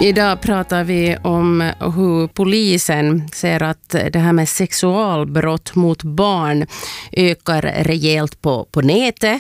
Idag pratar vi om hur polisen ser att det här med sexualbrott mot barn ökar rejält på nätet.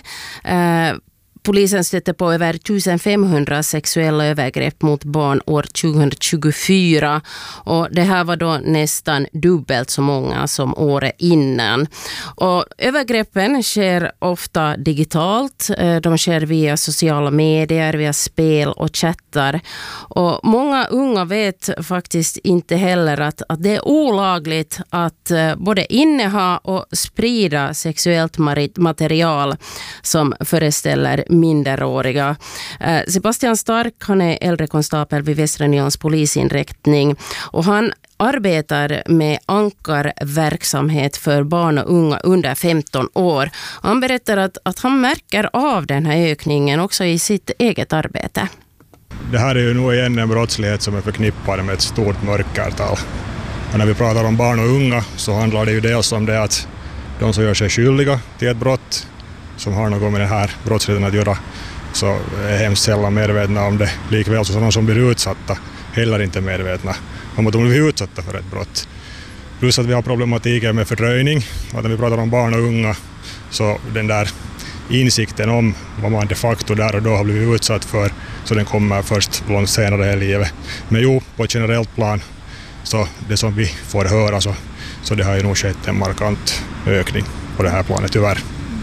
Polisen stötte på över 1500 sexuella övergrepp mot barn år 2024 och det här var då nästan dubbelt så många som året innan. Och övergreppen sker ofta digitalt, de sker via sociala medier, via spel och chattar. Och många unga vet faktiskt inte heller att det är olagligt att både inneha och sprida sexuellt material som föreställer minderåriga. Sebastian Stark, han är äldre konstapel vid Västra Nylands polisinrättning och han arbetar med ankarverksamhet för barn och unga under 15 år. Han berättar att han märker av den här ökningen också i sitt eget arbete. Det här är ju nog igen en brottslighet som är förknippad med ett stort mörkertal. Och när vi pratar om barn och unga så handlar det ju dels om det att de som gör sig skyldiga till ett brott som har något med den här brottsligheten att göra så är hemskt sällan medvetna om det. Likväl så sådana som blir utsatta heller inte medvetna om att de blir utsatta för ett brott. Plus att vi har problematiken med fördröjning. Och när vi pratar om barn och unga så den där insikten om vad man de facto där och då har blivit utsatt för så den kommer först långt senare i livet. Men jo, på ett generellt plan så det som vi får höra så det har ju nog skett en markant ökning på det här planet tyvärr.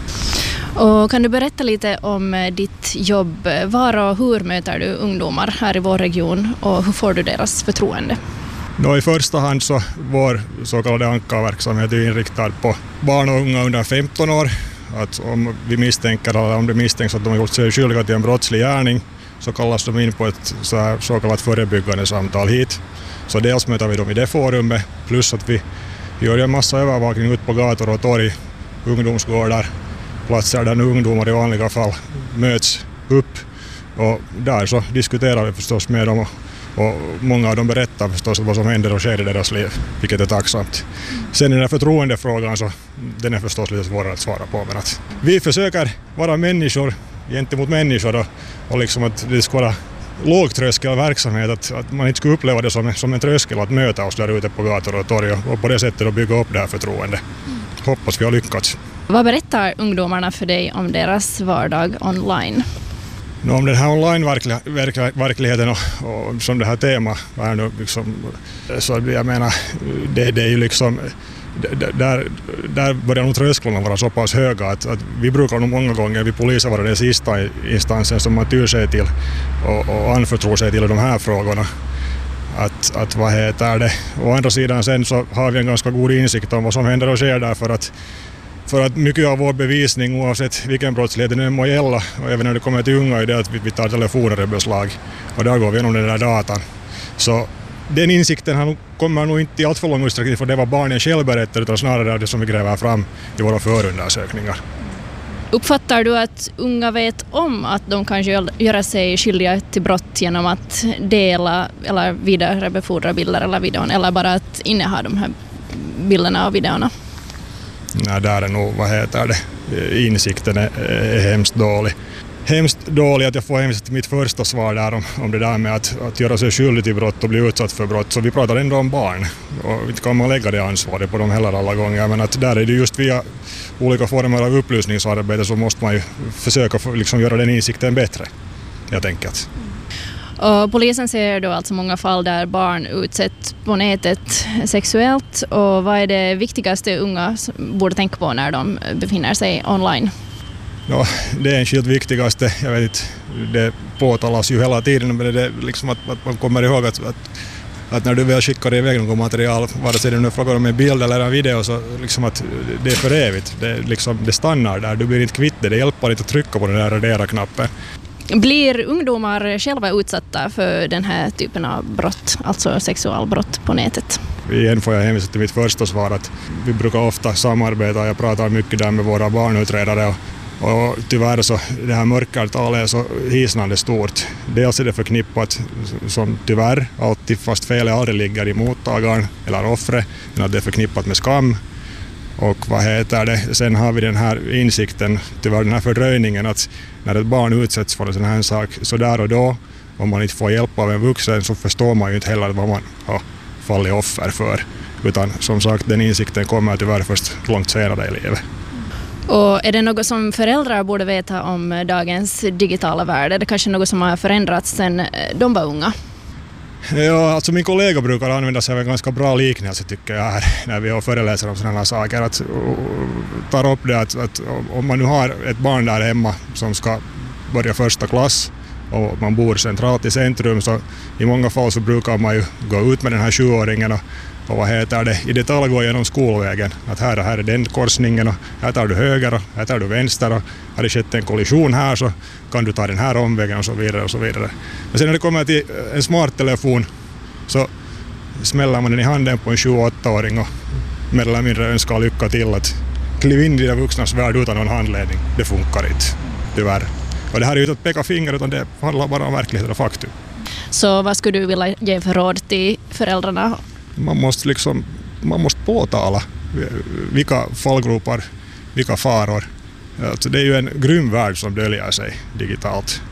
Och kan du berätta lite om ditt jobb? Var och hur möter du ungdomar här i vår region och hur får du deras förtroende? I första hand så vår så kallade ankarverksamhet är inriktad på barn och unga under 15 år. Att om vi misstänker eller om det misstänks att de har gjort sig skyldiga till en brottslig gärning så kallas de in på ett så kallat förebyggande samtal hit. Så dels möter vi dem i det forumet plus att vi gör en massa övervakning ut på gator och torg, ungdomsgårdar, platser där ungdomar i vanliga fall möts upp och där så diskuterar vi förstås med dem och många av dem berättar förstås vad som händer och sker i deras liv, vilket är tacksamt. Sen i den här förtroendefrågan så den är förstås lite svårare att svara på men att vi försöker vara människor gentemot människor och liksom att det ska vara lågtröskelverksamhet, att man inte ska uppleva det som en tröskel att möta oss där ute på gator och torg och på det sättet att bygga upp det här förtroendet. Hoppas vi har lyckats. Vad berättar ungdomarna för dig om deras vardag online? Om den här online-verkligheten och som det här tema är nu liksom, så jag menar, det är ju liksom, där börjar nog trösklarna vara så pass höga att vi brukar nog många gånger, vi poliser vara den sista instansen som man tyr sig till och anförtror sig till de här frågorna. Att vad heter det? Å andra sidan sen så har vi en ganska god insikt om vad som händer och sker där för att mycket av vår bevisning oavsett vilken brottslighet det må gälla och även när det kommer till unga är det att vi tar telefoner i beslag och där går vi igenom den där datan. Så den insikten kommer nog inte i allt för lång utsträckning för det var barnen själv berättar utan snarare det som vi gräver fram i våra förundersökningar. Uppfattar du att unga vet om att de kan göra sig skyldiga till brott genom att dela eller vidarebefordra bilder eller videon eller bara att inneha de här bilderna och videorna? Nej, där är nog, insikten är hemskt dålig. Hemskt dålig att jag får hemskt mitt första svar där om det där med att göra sig skyldig till brott och bli utsatt för brott. Så vi pratar ändå om barn och inte kan man lägga det ansvaret på dem heller alla gånger. Men att där är det just via olika former av upplysningsarbete så måste man ju försöka liksom göra den insikten bättre, jag tänker att. Och polisen ser då alltså många fall där barn utsätts på nätet sexuellt. Och vad är det viktigaste unga borde tänka på när de befinner sig online? Ja, det är enskilt viktigaste. Jag vet inte, det påtalas ju hela tiden, men det är liksom att man kommer ihåg att när du väl skickar iväg något material, vare sig det nu frågar om en bild eller en video, så liksom att det är för evigt. Det stannar där, du blir inte kvitt det hjälper inte att trycka på den där radera-knappen. Blir ungdomar själva utsatta för den här typen av brott, alltså sexualbrott på nätet? Igen får jag hänvisa till mitt första svar att vi brukar ofta samarbeta. Jag pratar mycket där med våra barnutredare och tyvärr så det här mörkertalet är så hisnande stort. Dels är det förknippat som tyvärr alltid, fast felet aldrig ligger i mottagaren eller offret, men att det är förknippat med skam. Och sen har vi den här insikten, tyvärr den här fördröjningen att när ett barn utsätts för en sån här sak så där och då om man inte får hjälp av en vuxen så förstår man ju inte heller vad man har fallit offer för. Utan som sagt, den insikten kommer tyvärr först långt senare i livet. Och är det något som föräldrar borde veta om dagens digitala värld? Är det kanske något som har förändrats sedan de var unga? Ja, alltså min kollega brukar använda sig av en ganska bra liknelse tycker jag här när vi har föreläser om sådana saker. Att tar upp det att om man nu har ett barn där hemma som ska börja första klass och man bor centralt i centrum, så i många fall så brukar man ju gå ut med den här 7-åringen och vad heter det, i detalj gå igenom skolvägen. Att här är den korsningen och här tar du höger och här tar du vänster och har det skett en kollision här så kan du ta den här omvägen och så vidare och så vidare. Men sen när det kommer till en smarttelefon så smäller man den i handen på en 7-8-åring och mer eller mindre önskar lycka till att kliva in i de vuxnas värld utan någon handledning. Det funkar inte, tyvärr. Och det här är ju inte att peka finger utan det handlar bara om verklighet och faktum. Så vad skulle du vilja ge för råd till föräldrarna? Man måste påtala vilka fallgropar, vilka faror. Alltså det är ju en grym värld som döljer sig digitalt.